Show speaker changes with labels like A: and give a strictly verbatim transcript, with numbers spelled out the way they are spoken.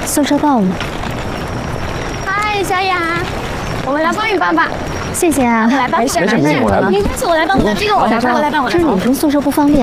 A: 宿舍到了。
B: 嗨，小雅，我们来帮你办吧。
A: 谢谢啊，
B: 来帮，
C: 没事没事，我来吧。
B: 没关系，我来帮。这个我来帮，我来帮，我来。
A: 这是女生宿舍不方便。